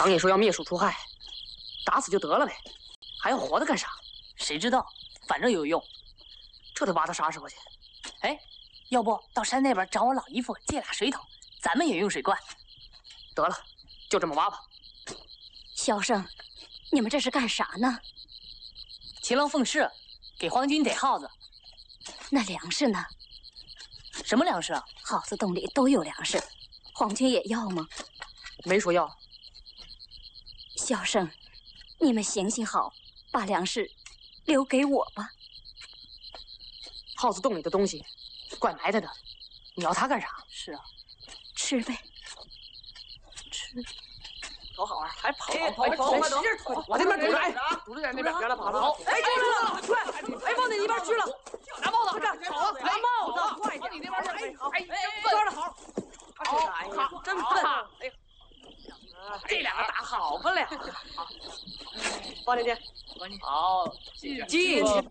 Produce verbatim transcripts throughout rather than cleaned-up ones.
刚也说要灭鼠除害，打死就得了呗，还要活的干啥？ 谁知道，反正有用。 这得挖到啥时候去？ 哎，要不到山那边找我老姨夫借俩水桶，咱们也用水灌。 得了，就这么挖吧。 萧生，你们这是干啥呢？ 勤劳奉事，给皇军逮耗子。 那粮食呢？ 什么粮食啊？ 耗子洞里都有粮食，皇军也要吗？ 没说要。 萧生，你们行行好，把粮食留给我吧。 耗子洞里的东西，怪埋汰的，你要它干啥？ 是啊， 吃呗。 吃。 多好啊！还跑跑跑跑！使劲跑！往那边堵着，哎，堵着点那边，别让他跑了。好， 哎，追了，追！哎，往你那边去了， 拿帽子， 快点，跑啊！拿帽子，快点！ 往你那边去！ 哎，哎，抓的好，好，真笨！哎呀， 这两个打好不了。好， 放进去， 放进去。 好，进进去。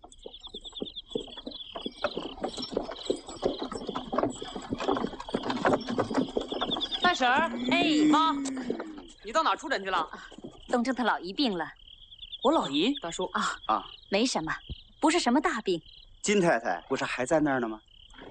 大婶儿， 哎， 妈，你到哪儿出诊去了？ 东正他老姨病了。 我老姨， 大叔啊啊， 没什么，不是什么大病。 金太太不是还在那儿呢吗？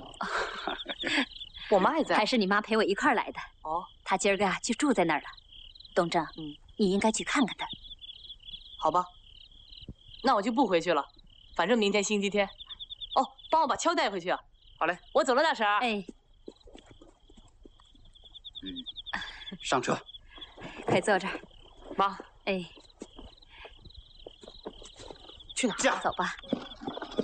我妈也在， 还是你妈陪我一块儿来的。 哦， 她今儿个啊就住在那儿了。东正， 嗯， 你应该去看看她。 好吧，那我就不回去了，反正明天星期天。哦，帮我把锹带回去啊。 好嘞， 我走了，大婶。 哎， 嗯，上车， 快坐这儿。 妈， 哎， 去哪儿？ 驾， 走吧。